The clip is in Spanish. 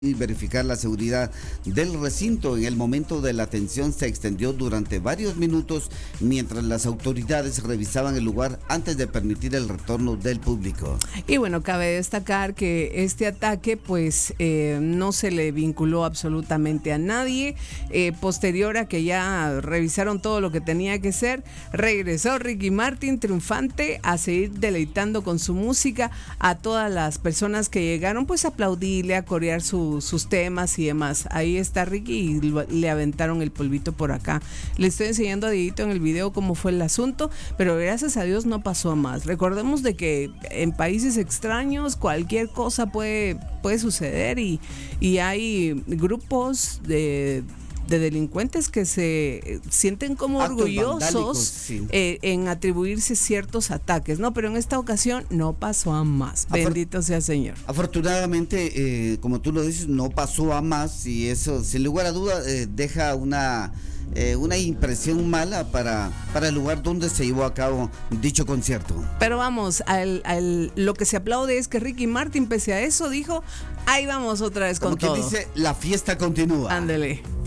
y verificar la seguridad del recinto. En el momento de la atención se extendió durante varios minutos mientras las autoridades revisaban el lugar antes de permitir el retorno del público. Y bueno, cabe destacar que este ataque pues no se le vinculó absolutamente a nadie. Posterior a que ya revisaron todo lo que tenía que ser, regresó Ricky Martin triunfante a seguir deleitando con su música a todas las personas que llegaron pues a aplaudirle, a corear sus temas y demás. Ahí está Ricky y le aventaron el polvito por acá. Le estoy enseñando a Dieguito en el video cómo fue el asunto, pero gracias a Dios no pasó a más. Recordemos de que en países extraños cualquier cosa puede suceder y hay grupos de delincuentes que se sienten como orgullosos sí, en atribuirse ciertos ataques, ¿no? Pero en esta ocasión no pasó a más. Bendito sea el Señor. Afortunadamente, como tú lo dices, no pasó a más y eso, sin lugar a duda, deja una impresión mala para el lugar donde se llevó a cabo dicho concierto. Pero vamos, lo que se aplaude es que Ricky Martin, pese a eso, dijo, ahí vamos otra vez con todo. Como que dice, la fiesta continúa. Ándele.